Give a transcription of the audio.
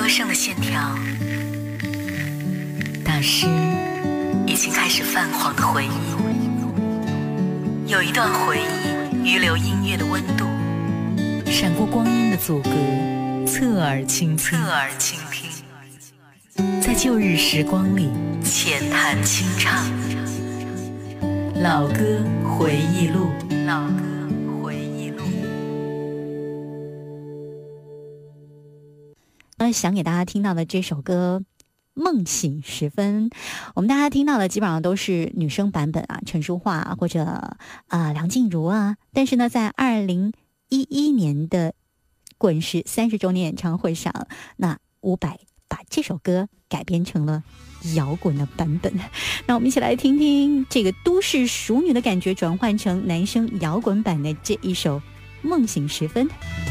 声的线条，打湿已经开始泛黄的回忆。有一段回忆余留音乐的温度，闪过光阴的阻隔，侧耳倾听，在旧日时光里浅谈轻唱。老歌回忆录，老歌回忆录。 想给大家听到的这首歌梦醒时分，我们大家听到的基本上都是女生版本啊，陈淑桦或者梁静茹啊。但是呢，在2011年的滚石30周年演唱会上，那伍佰把这首歌改编成了摇滚的版本。那我们一起来听听这个都市熟女的感觉转换成男生摇滚版的这一首梦醒时分。